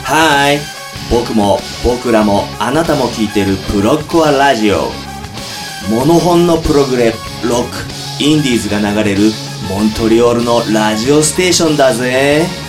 はーい、僕も僕らもあなたも聞いてるプロッコアラジオ。モノホンのプログレ、ロック、インディーズが流れるモントリオールのラジオステーションだぜ。